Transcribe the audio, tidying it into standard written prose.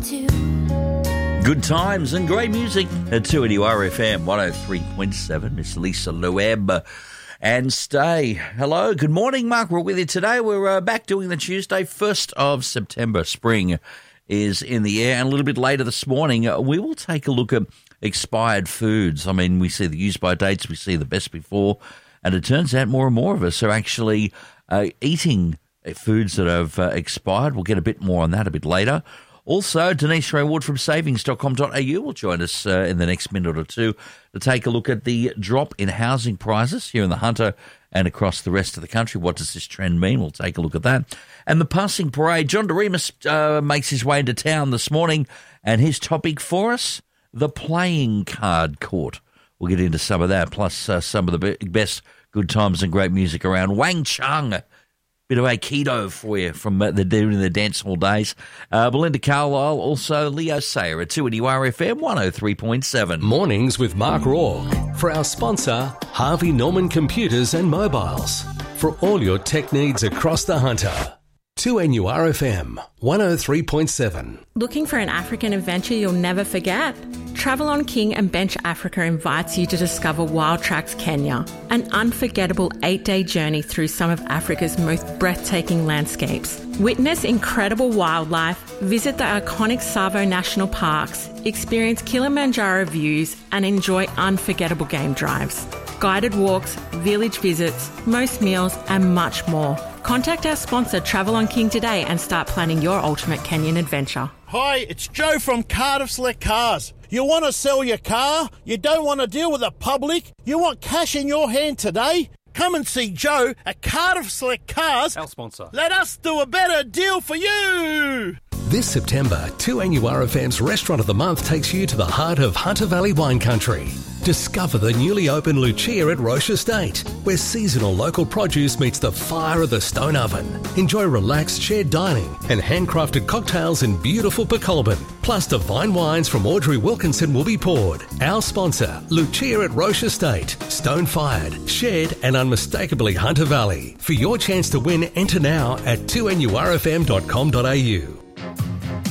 Good times and great music at 2NURFM 103.7. Miss Lisa Loeb and Stay. Hello, good morning, Mark. We're with you today. We're back doing the Tuesday, 1st of September. Spring is in the air. And a little bit later this morning, we will take a look at expired foods. I mean, we see the use-by dates, we see the best before, and it turns out more and more of us are actually eating foods that have expired. We'll get a bit more on that a bit later. Also, Denise Ray-Ward from savings.com.au will join us in the next minute or two to take a look at the drop in housing prices here in the Hunter and across the rest of the country. What does this trend mean? We'll take a look at that. And the passing parade. John DeRemus makes his way into town this morning, and his topic for us, the playing card court. We'll get into some of that, plus some of the best good times and great music around. Wang Chung. Bit of Aikido for you from the dance hall days. Belinda Carlisle, also Leo Sayer at 2NURFM 103.7. Mornings with Mark Rourke. For our sponsor, Harvey Norman Computers and Mobiles. For all your tech needs across the Hunter. 2NURFM 103.7. Looking for an African adventure you'll never forget? Travel on King and Bench Africa invites you to discover Wild Tracks Kenya, an unforgettable 8-day journey through some of Africa's most breathtaking landscapes. Witness incredible wildlife, visit the iconic Tsavo National Parks, experience Kilimanjaro views, and enjoy unforgettable game drives. Guided walks, village visits, most meals, and much more. Contact our sponsor Travel on King today and start planning your ultimate Kenyan adventure. Hi, it's Joe from Cardiff Select Cars. You want to sell your car? You don't want to deal with the public? You want cash in your hand today? Come and see Joe at Cardiff Select Cars. Our sponsor. Let us do a better deal for you. This September, 2NURFM's Restaurant of the Month takes you to the heart of Hunter Valley wine country. Discover the newly opened Lucia at Roche Estate, where seasonal local produce meets the fire of the stone oven. Enjoy relaxed shared dining and handcrafted cocktails in beautiful Pecolbin. Plus divine wines from Audrey Wilkinson will be poured. Our sponsor, Lucia at Roche Estate. Stone-fired, shared and unmistakably Hunter Valley. For your chance to win, enter now at 2NURFM.com.au.